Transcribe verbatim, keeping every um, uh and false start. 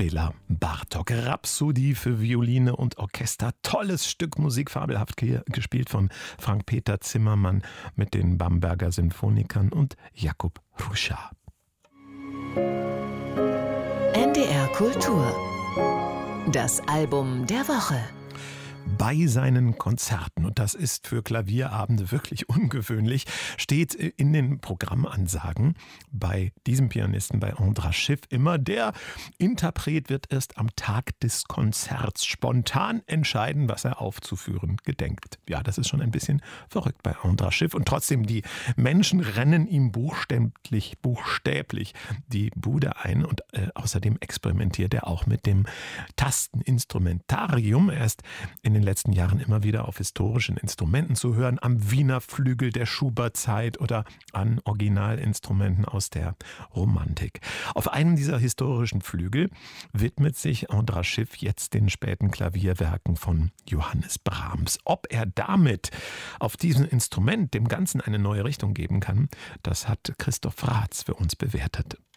Bela Bartok. Rhapsodie für Violine und Orchester. Tolles Stück Musik, fabelhaft gespielt von Frank-Peter Zimmermann mit den Bamberger Symphonikern und Jakub Hruša. N D R Kultur. Das Album der Woche. Bei seinen Konzerten, und das ist für Klavierabende wirklich ungewöhnlich, steht in den Programmansagen bei diesem Pianisten, bei Andras Schiff, immer: der Interpret wird erst am Tag des Konzerts spontan entscheiden, was er aufzuführen gedenkt. Ja, das ist schon ein bisschen verrückt bei Andras Schiff, und trotzdem, die Menschen rennen ihm buchstäblich, buchstäblich die Bude ein, und äh, außerdem experimentiert er auch mit dem Tasteninstrumentarium. Er ist in in den letzten Jahren immer wieder auf historischen Instrumenten zu hören, am Wiener Flügel der Schubert-Zeit oder an Originalinstrumenten aus der Romantik. Auf einem dieser historischen Flügel widmet sich Andras Schiff jetzt den späten Klavierwerken von Johannes Brahms. Ob er damit auf diesem Instrument dem Ganzen eine neue Richtung geben kann, das hat Christoph Raths für uns bewertet.